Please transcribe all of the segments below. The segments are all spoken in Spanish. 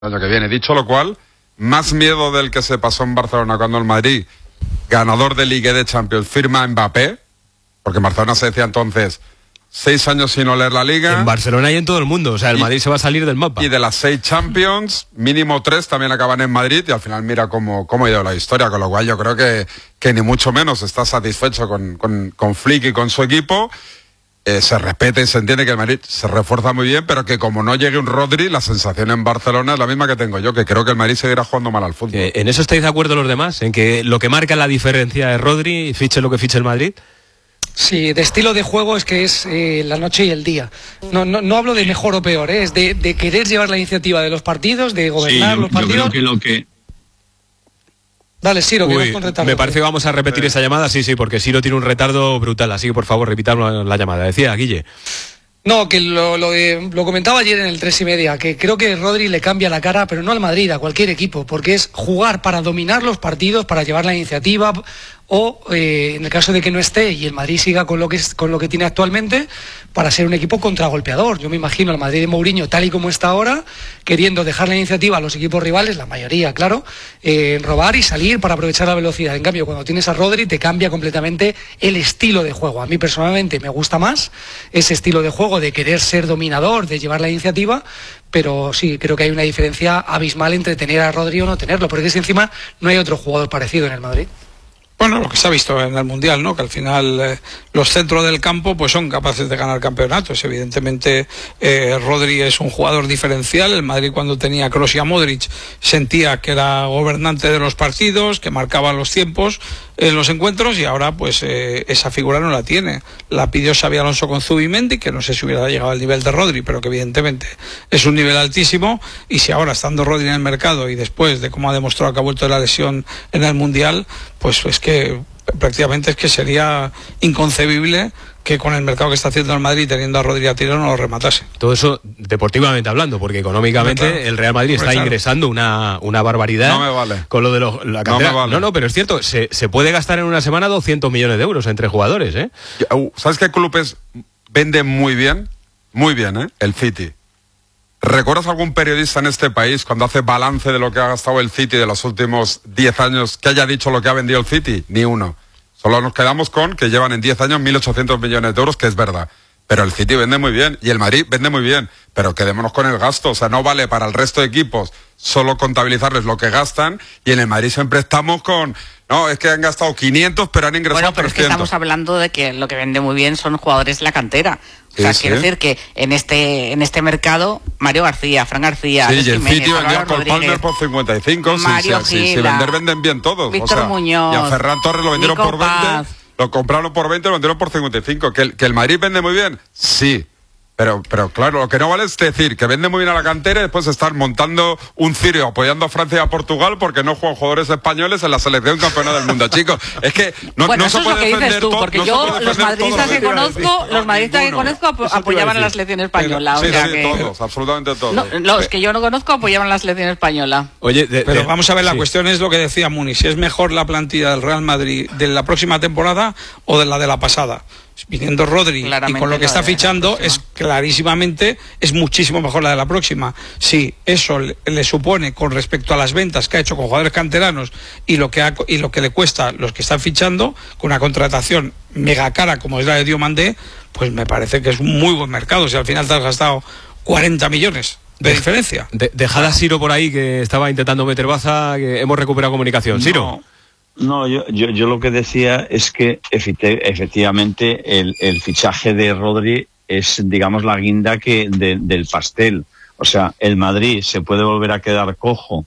el año que viene. Dicho lo cual, más miedo del que se pasó en Barcelona cuando el Madrid, ganador de Liga y de Champions, firma a Mbappé, porque en Barcelona se decía entonces 6 años sin oler la Liga. En Barcelona y en todo el mundo, o sea, el Madrid se va a salir del mapa. Y de las 6 Champions, mínimo 3 también acaban en Madrid, y al final mira cómo ha ido la historia, con lo cual yo creo que ni mucho menos está satisfecho con Flick y con su equipo. Se respeta y se entiende que el Madrid se refuerza muy bien, pero que como no llegue un Rodri, la sensación en Barcelona es la misma que tengo yo, que creo que el Madrid seguirá jugando mal al fútbol. ¿En eso estáis de acuerdo los demás? ¿En que lo que marca la diferencia es Rodri, fiche lo que fiche el Madrid? Sí, de estilo de juego es que es la noche y el día. No hablo de mejor o peor, es de querer llevar la iniciativa de los partidos, de gobernar los partidos. Yo creo que lo que... Dale, Siro, que vas con retardo. Me parece que vamos a repetir esa llamada, sí, porque Siro tiene un retardo brutal, así que por favor repitamos la llamada. Decía, Guille. No, que lo comentaba ayer en el 3:30, que creo que Rodri le cambia la cara, pero no al Madrid, a cualquier equipo, porque es jugar para dominar los partidos, para llevar la iniciativa, o en el caso de que no esté y el Madrid siga con lo que tiene actualmente, para ser un equipo contragolpeador. Yo me imagino al Madrid de Mourinho tal y como está ahora, queriendo dejar la iniciativa a los equipos rivales, la mayoría, claro, robar y salir para aprovechar la velocidad. En cambio, cuando tienes a Rodri te cambia completamente el estilo de juego. A mí personalmente me gusta más ese estilo de juego, de querer ser dominador, de llevar la iniciativa, pero sí, creo que hay una diferencia abismal entre tener a Rodri o no tenerlo, porque es que encima no hay otro jugador parecido en el Madrid. Bueno, lo que se ha visto en el Mundial, ¿no? Que al final los centros del campo pues son capaces de ganar campeonatos. Evidentemente Rodri es un jugador diferencial. El Madrid, cuando tenía a Kroos y a Modric, sentía que era gobernante de los partidos, que marcaba los tiempos en los encuentros, y ahora pues esa figura no la tiene. La pidió Xabi Alonso con Zubimendi, que no sé si hubiera llegado al nivel de Rodri, pero que evidentemente es un nivel altísimo. Y si ahora, estando Rodri en el mercado y después de cómo ha demostrado que ha vuelto de la lesión en el Mundial, pues es que prácticamente es que sería inconcebible que con el mercado que está haciendo el Madrid, teniendo a Rodri a tiro, no lo rematase. Todo eso deportivamente hablando, porque económicamente claro, el Real Madrid está ingresando una barbaridad. No me vale. Con lo de la cantera. No me vale. No, pero es cierto, se puede gastar en una semana 200 millones de euros entre jugadores, ¿eh? ¿Sabes qué clubes venden muy bien? Muy bien, ¿eh? El City. ¿Recuerdas algún periodista en este país, cuando hace balance de lo que ha gastado el City de los últimos 10 años, que haya dicho lo que ha vendido el City? Ni uno. Solo nos quedamos con que llevan en 10 años 1.800 millones de euros, que es verdad. Pero el City vende muy bien, y el Madrid vende muy bien. Pero quedémonos con el gasto. O sea, no vale para el resto de equipos solo contabilizarles lo que gastan, y en el Madrid siempre estamos con... No, es que han gastado 500, pero han ingresado 300. Bueno, pero es que estamos hablando de que lo que vende muy bien son jugadores de la cantera. O sea, quiero decir que en este mercado, Mario García, Fran García, sí, y el Jiménez, City vendió a Cole Palmer por 55. Mario si vender, venden bien todos. Víctor Muñoz, y a Ferran Torres lo vendieron Nico por 20, Paz. lo compraron por 20, lo vendieron por 55. ¿Que el Madrid vende muy bien? Sí. Pero claro, lo que no vale es decir que vende muy bien a la cantera y después estar montando un cirio apoyando a Francia y a Portugal porque no juegan jugadores españoles en la selección campeona del mundo, chicos. Es que no se puede defender todo. Porque yo, los madridistas que conozco, apoyaban a la selección española. Sí, todos, absolutamente todos. No, los que yo no conozco apoyaban a la selección española. Oye, pero vamos a ver, la cuestión es lo que decía Muni, si es mejor la plantilla del Real Madrid de la próxima temporada o de la pasada. Viniendo Rodri y con lo que está fichando, es clarísimamente, es muchísimo mejor la de la próxima. Si eso le supone, con respecto a las ventas que ha hecho con jugadores canteranos y lo que le cuesta los que están fichando, con una contratación mega cara como es la de Diomandé, pues me parece que es un muy buen mercado. Si al final te has gastado 40 millones de diferencia. Dejad a Siro por ahí, que estaba intentando meter baza, que hemos recuperado comunicación. Siro. No, yo lo que decía es que efectivamente el fichaje de Rodri es, digamos, la guinda del pastel. O sea, el Madrid se puede volver a quedar cojo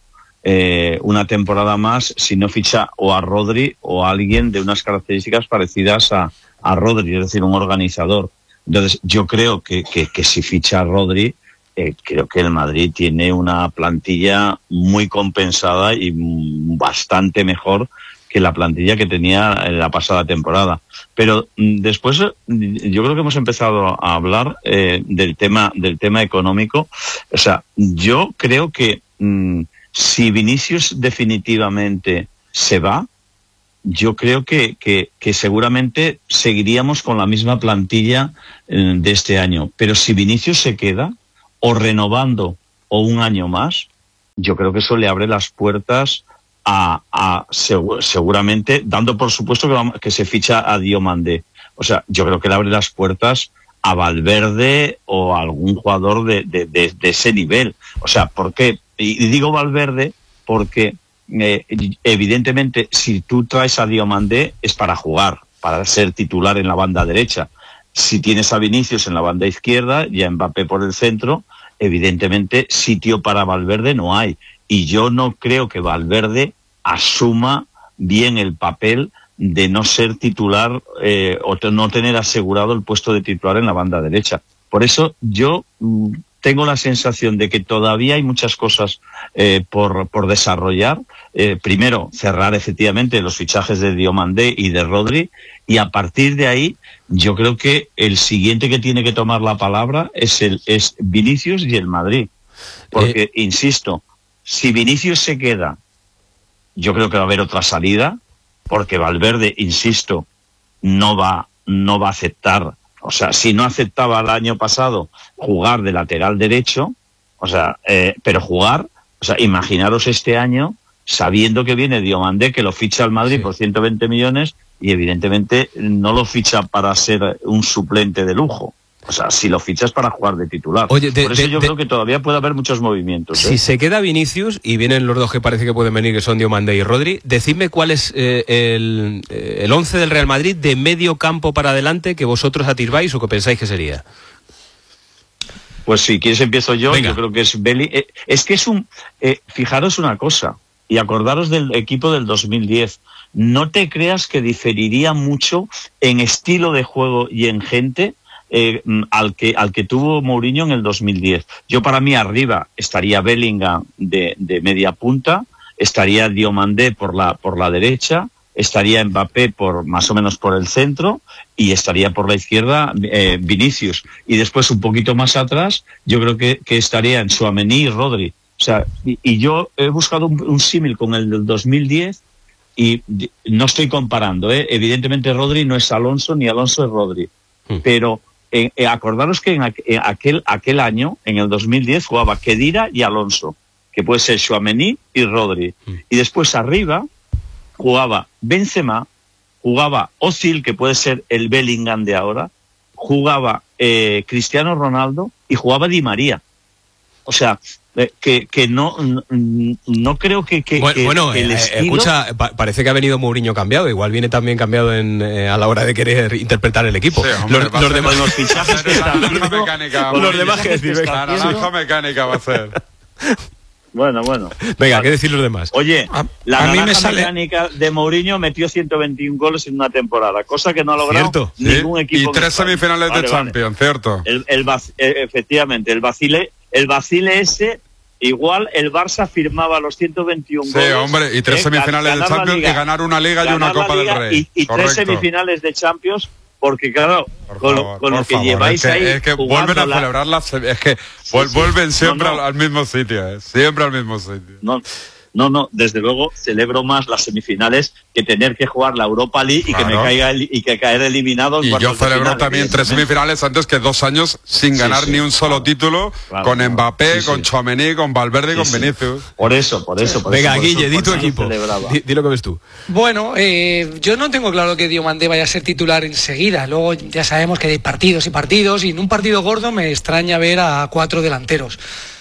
una temporada más si no ficha o a Rodri o a alguien de unas características parecidas a Rodri, es decir, un organizador. Entonces, yo creo que si ficha a Rodri, creo que el Madrid tiene una plantilla muy compensada y bastante mejor que la plantilla que tenía en la pasada temporada. Pero después yo creo que hemos empezado a hablar del tema económico. O sea, yo creo que si Vinicius definitivamente se va, yo creo que seguramente seguiríamos con la misma plantilla de este año. Pero si Vinicius se queda, o renovando o un año más, yo creo que eso le abre las puertas seguramente, dando por supuesto que se ficha a Diomandé. O sea, yo creo que le abre las puertas a Valverde o a algún jugador de ese nivel. O sea, ¿por qué? Y digo Valverde porque evidentemente si tú traes a Diomandé es para jugar, para ser titular en la banda derecha. Si tienes a Vinicius en la banda izquierda y a Mbappé por el centro, evidentemente sitio para Valverde no hay. Y yo no creo que Valverde asuma bien el papel de no ser titular o no tener asegurado el puesto de titular en la banda derecha. Por eso yo tengo la sensación de que todavía hay muchas cosas por desarrollar. Primero, cerrar efectivamente los fichajes de Diomandé y de Rodri, y a partir de ahí yo creo que el siguiente que tiene que tomar la palabra es Vinicius y el Madrid. Porque, insisto, si Vinicius se queda, yo creo que va a haber otra salida, porque Valverde, insisto, no va a aceptar. O sea, si no aceptaba el año pasado jugar de lateral derecho, o sea, pero jugar, o sea, imaginaros este año sabiendo que viene Diomandé, que lo ficha al Madrid por 120 millones y evidentemente no lo ficha para ser un suplente de lujo. O sea, si lo fichas para jugar de titular. Oye, por eso yo creo que todavía puede haber muchos movimientos. Si se queda Vinicius y vienen los dos que parece que pueden venir, que son Diomandé y Rodri, decidme cuál es el 11 del Real Madrid de medio campo para adelante que vosotros atisbáis o que pensáis que sería. Pues si quieres empiezo yo. Venga. Yo creo que es Belly. Es que es fijaros una cosa, y acordaros del equipo del 2010. No te creas que diferiría mucho en estilo de juego y en gente al que tuvo Mourinho en el 2010. Yo para mí arriba estaría Bellingham de media punta, estaría Diomandé por la derecha, estaría Mbappé más o menos por el centro y estaría por la izquierda Vinicius. Y después un poquito más atrás yo creo que estaría en Tchouaméni y Rodri. O sea, y yo he buscado un símil con el del 2010 y no estoy comparando, evidentemente Rodri no es Alonso ni Alonso es Rodri, pero acordaros que en aquel año, en el 2010, jugaba Khedira y Alonso, que puede ser Tchouaméni y Rodri. Y después arriba jugaba Benzema, jugaba Özil, que puede ser el Bellingham de ahora, jugaba Cristiano Ronaldo y jugaba Di María. O sea, que no creo que el estilo... Escucha, parece que ha venido Mourinho cambiado, igual viene también cambiado a la hora de querer interpretar el equipo. Sí, hombre, los demás, los fichajes que está haciendo, los demás que naranja mecánica va a ser. Bueno. Venga, ¿qué decir los demás? Oye, la a mí me naranja sale... mecánica de Mourinho metió 121 goles en una temporada, cosa que no ha logrado ¿Cierto? ningún equipo. Y 3 semifinales de Champions, ¿cierto? Efectivamente, el vacile ese, igual el Barça firmaba los 121 goles. Sí, hombre, y 3 semifinales de Champions y ganar una Liga y una Copa del Rey. Y 3 semifinales de Champions, porque claro, con lo que lleváis ahí... Es que vuelven a celebrarlas, es que vuelven siempre al mismo sitio, siempre al mismo sitio. No, desde luego celebro más las semifinales que tener que jugar la Europa League y que me caiga y que caer eliminado. Y yo celebro también 3 semifinales antes que 2 años sin ganar ni un solo título, con Mbappé, con Tchouaméni, con Valverde y con Vinicius. Por eso. Venga, Guille, di tu equipo. Di lo que ves tú. Bueno, yo no tengo claro que Diomandé vaya a ser titular enseguida. Luego ya sabemos que hay partidos y partidos, y en un partido gordo me extraña ver a 4 delanteros.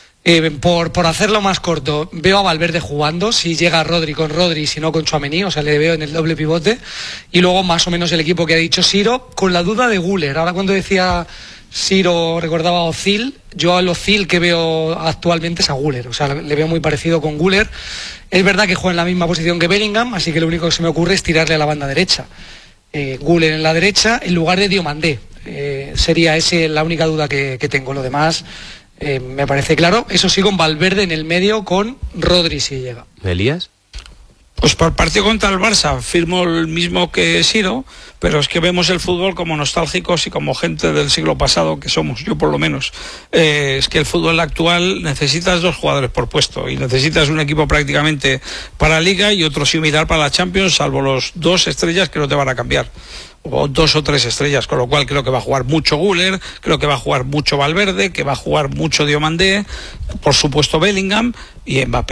Por hacerlo más corto, veo a Valverde jugando, si llega Rodri con Rodri, si no con Tchouaméni, o sea, le veo en el doble pivote, y luego más o menos el equipo que ha dicho Siro, con la duda de Güler. Ahora cuando decía Siro, recordaba a Özil, yo al Özil que veo actualmente es a Güler, o sea, le veo muy parecido con Güler. Es verdad que juega en la misma posición que Bellingham, así que lo único que se me ocurre es tirarle a la banda derecha. Güler en la derecha en lugar de Diomandé. Sería esa la única duda que tengo. Lo demás... me parece claro, eso sí, con Valverde en el medio, con Rodri si llega. ¿Elías? Pues por el partido contra el Barça firmo el mismo que Siro, pero es que vemos el fútbol como nostálgicos y como gente del siglo pasado que somos, yo por lo menos. Es que el fútbol actual necesitas 2 jugadores por puesto y necesitas un equipo prácticamente para Liga y otro similar para la Champions, salvo los 2 estrellas que no te van a cambiar. o 2 o 3 estrellas, con lo cual creo que va a jugar mucho Güler, creo que va a jugar mucho Valverde, que va a jugar mucho Diomandé, por supuesto Bellingham y Mbappé.